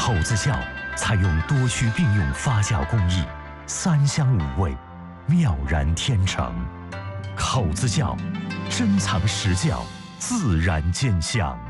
口子窖采用多区并用发酵工艺，3香5味，妙然天成。口子窖，珍藏实窖，自然见香。